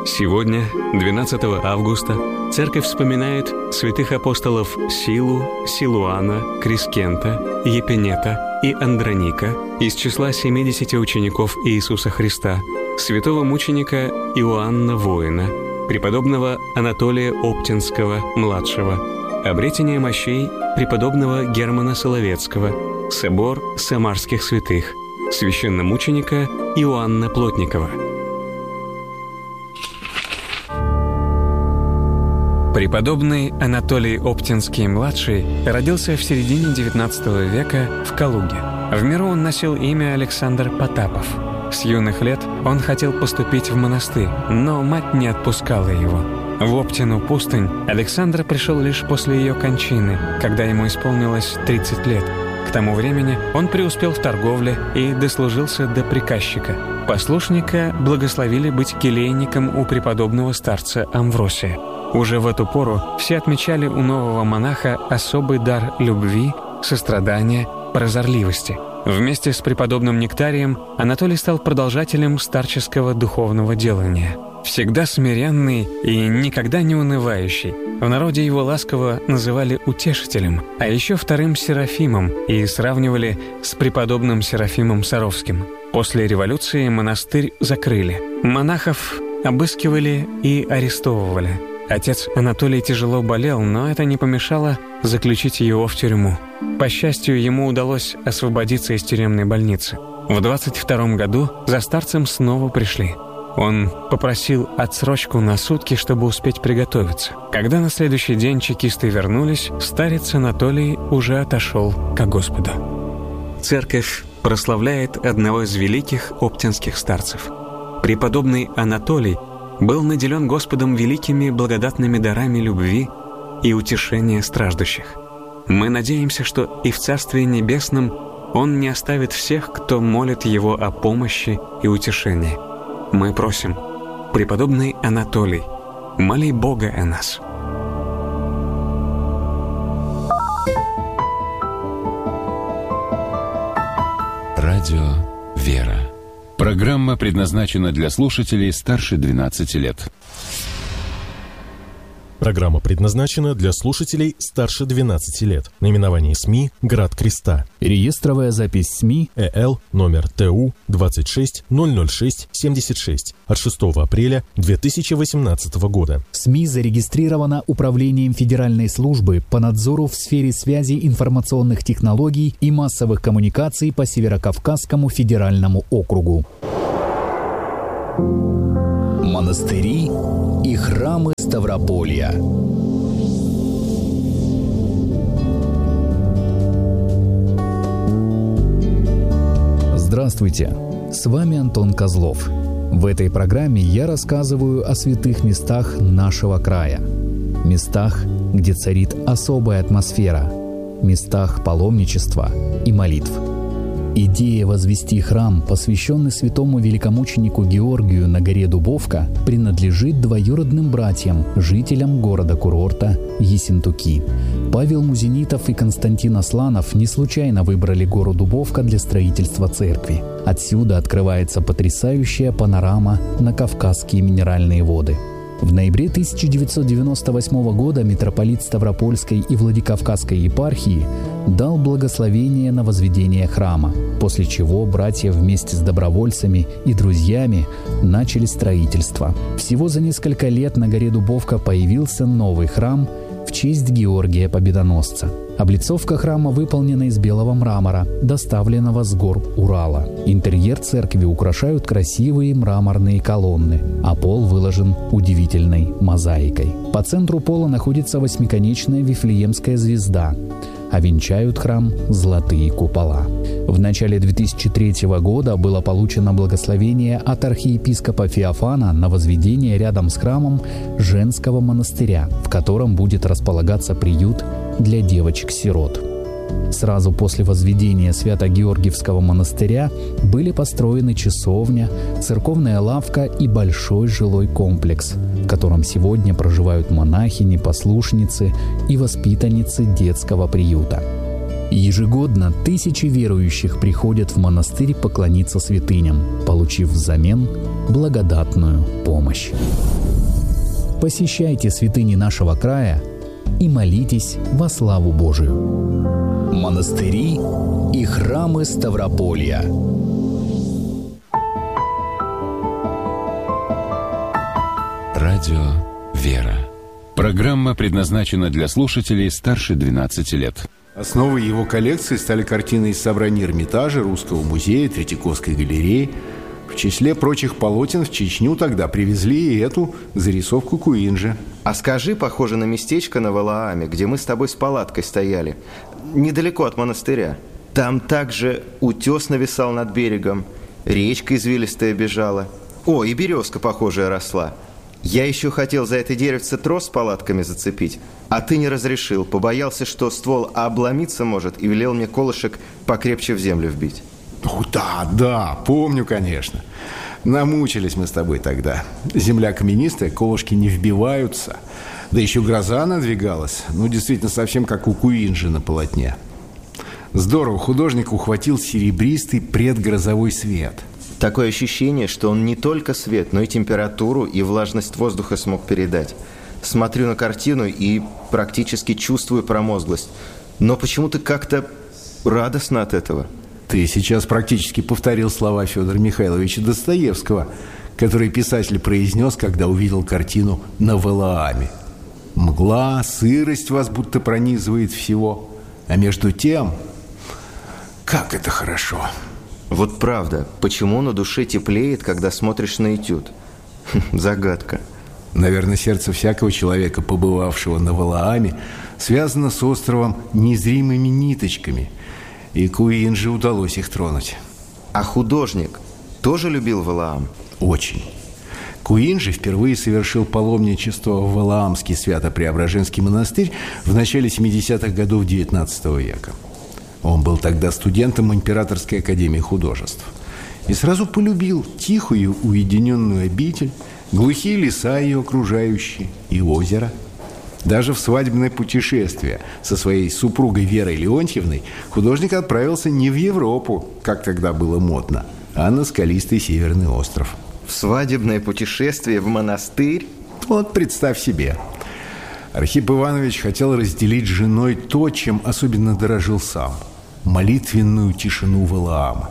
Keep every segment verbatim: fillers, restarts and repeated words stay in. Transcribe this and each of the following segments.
Сегодня, двенадцатого августа, Церковь вспоминает святых апостолов Силу, Силуана, Крискента, Епенета и Андроника из числа семидесяти учеников Иисуса Христа, святого мученика Иоанна Воина, преподобного Анатолия Оптинского-младшего, обретение мощей преподобного Германа Соловецкого, собор самарских святых, священномученика Иоанна Плотникова. Преподобный Анатолий Оптинский-младший родился в середине девятнадцатого века в Калуге. В миру он носил имя Александр Потапов. С юных лет он хотел поступить в монастырь, но мать не отпускала его. В Оптину пустынь Александр пришел лишь после ее кончины, когда ему исполнилось тридцать лет. К тому времени он преуспел в торговле и дослужился до приказчика. Послушника благословили быть келейником у преподобного старца Амвросия. Уже в эту пору все отмечали у нового монаха особый дар любви, сострадания, прозорливости. Вместе с преподобным Нектарием Анатолий стал продолжателем старческого духовного делания. Всегда смиренный и никогда не унывающий. В народе его ласково называли утешителем, а еще вторым Серафимом и сравнивали с преподобным Серафимом Саровским. После революции монастырь закрыли. Монахов обыскивали и арестовывали. Отец Анатолий тяжело болел, но это не помешало заключить его в тюрьму. По счастью, ему удалось освободиться из тюремной больницы. В двадцать втором году за старцем снова пришли. Он попросил отсрочку на сутки, чтобы успеть приготовиться. Когда на следующий день чекисты вернулись, старец Анатолий уже отошел ко Господу. Церковь прославляет одного из великих оптинских старцев. Преподобный Анатолий был наделен Господом великими благодатными дарами любви и утешения страждущих. Мы надеемся, что и в Царстве Небесном Он не оставит всех, кто молит Его о помощи и утешении. Мы просим, преподобный Анатолий, моли Бога о нас. Радио «Вера». Программа предназначена для слушателей старше двенадцати лет. Программа предназначена для слушателей старше двенадцати лет. Наименование СМИ «Град Креста». Реестровая запись СМИ ЭЛ номер ТУ двадцать шесть ноль ноль шесть семьдесят шесть от шестого апреля две тысячи восемнадцатого года. СМИ зарегистрирована Управлением Федеральной службы по надзору в сфере связи информационных технологий и массовых коммуникаций по Северокавказскому федеральному округу. Монастыри и храмы Ставрополья. Здравствуйте, с вами Антон Козлов. В этой программе я рассказываю о святых местах нашего края. Местах, где царит особая атмосфера. Местах паломничества и молитв. Идея возвести храм, посвященный святому великомученику Георгию на горе Дубовка, принадлежит двоюродным братьям, жителям города-курорта Ессентуки. Павел Музенитов и Константин Асланов не случайно выбрали гору Дубовка для строительства церкви. Отсюда открывается потрясающая панорама на Кавказские минеральные воды. В ноябре тысяча девятьсот девяносто восьмого года митрополит Ставропольской и Владикавказской епархии дал благословение на возведение храма, после чего братья вместе с добровольцами и друзьями начали строительство. Всего за несколько лет на горе Дубовка появился новый храм в честь Георгия Победоносца. Облицовка храма выполнена из белого мрамора, доставленного с гор Урала. Интерьер церкви украшают красивые мраморные колонны, а пол выложен удивительной мозаикой. По центру пола находится восьмиконечная Вифлеемская звезда, а венчают храм золотые купола. В начале две тысячи третьего года было получено благословение от архиепископа Феофана на возведение рядом с храмом женского монастыря, в котором будет располагаться приют для девочек-сирот. Сразу после возведения Свято-Георгиевского монастыря были построены часовня, церковная лавка и большой жилой комплекс, в котором сегодня проживают монахини, послушницы и воспитанницы детского приюта. Ежегодно тысячи верующих приходят в монастырь поклониться святыням, получив взамен благодатную помощь. Посещайте святыни нашего края и молитесь во славу Божию. Монастыри и храмы Ставрополья. Радио «Вера». Программа предназначена для слушателей старше двенадцати лет. Основой его коллекции стали картины из собраний Эрмитажа, Русского музея, Третьяковской галереи. В числе прочих полотен в Чечню тогда привезли и эту зарисовку Куинджи. А скажи, похоже на местечко на Валааме, где мы с тобой с палаткой стояли, недалеко от монастыря. Там также утес нависал над берегом, речка извилистая бежала. О, и березка похожая росла. Я еще хотел за это деревце трос с палатками зацепить, а ты не разрешил, побоялся, что ствол обломиться может, и велел мне колышек покрепче в землю вбить. О, да, да, помню, конечно. Намучились мы с тобой тогда. Земля каменистая, колышки не вбиваются. Да еще гроза надвигалась. Ну, действительно, совсем как у Куинджи на полотне. Здорово, художник ухватил серебристый предгрозовой свет. Такое ощущение, что он не только свет, но и температуру, и влажность воздуха смог передать. Смотрю на картину и практически чувствую промозглость. Но почему-то как-то радостно от этого. Ты сейчас практически повторил слова Федора Михайловича Достоевского, которые писатель произнес, когда увидел картину на Валааме. Мгла, сырость вас будто пронизывает всего. А между тем, как это хорошо. Вот правда, почему на душе теплеет, когда смотришь на этюд? Загадка. Наверное, сердце всякого человека, побывавшего на Валааме, связано с островом незримыми ниточками. И Куинджи удалось их тронуть. А художник тоже любил Валаам? Очень. Куинджи впервые совершил паломничество в Валаамский Свято-Преображенский монастырь в начале семидесятых годов девятнадцатого века. Он был тогда студентом Императорской академии художеств и сразу полюбил тихую уединенную обитель, глухие леса ее окружающие и озеро. Даже в свадебное путешествие со своей супругой Верой Леонтьевной художник отправился не в Европу, как тогда было модно, а на скалистый северный остров. В свадебное путешествие в монастырь? Вот представь себе. Архип Иванович хотел разделить с женой то, чем особенно дорожил сам – молитвенную тишину Валаама.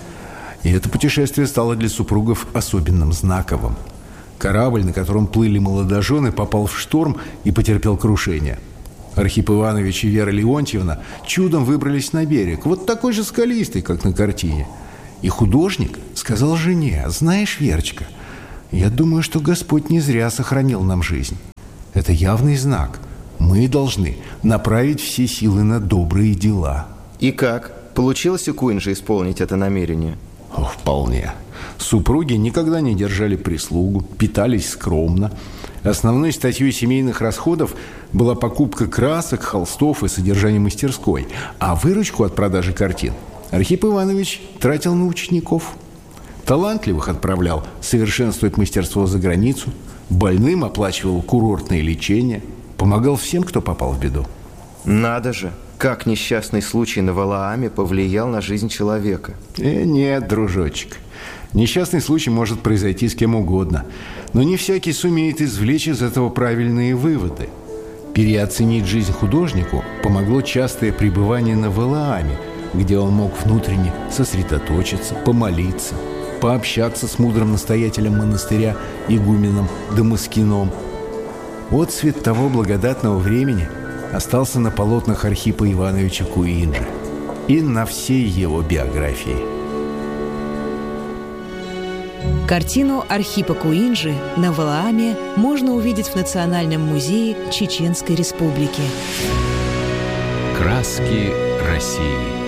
И это путешествие стало для супругов особенным, знаковым. Корабль, на котором плыли молодожены, попал в шторм и потерпел крушение. Архип Иванович и Вера Леонтьевна чудом выбрались на берег, вот такой же скалистый, как на картине. И художник сказал жене: «Знаешь, Верочка, я думаю, что Господь не зря сохранил нам жизнь. Это явный знак. Мы должны направить все силы на добрые дела». И как? Получилось у Куинджи исполнить это намерение? О, вполне. Супруги никогда не держали прислугу, питались скромно. Основной статьей семейных расходов была покупка красок, холстов и содержание мастерской. А выручку от продажи картин Архип Иванович тратил на учеников. Талантливых отправлял совершенствовать мастерство за границу, больным оплачивал курортное лечение, помогал всем, кто попал в беду. Надо же! Как несчастный случай на Валааме повлиял на жизнь человека? Э, нет, дружочек. Несчастный случай может произойти с кем угодно, но не всякий сумеет извлечь из этого правильные выводы. Переоценить жизнь художнику помогло частое пребывание на Валааме, где он мог внутренне сосредоточиться, помолиться, пообщаться с мудрым настоятелем монастыря игуменом Дамаскином. Отцвет того благодатного времени остался на полотнах Архипа Ивановича Куинджи и на всей его биографии. Картину Архипа Куинджи на Валааме можно увидеть в Национальном музее Чеченской Республики. Краски России.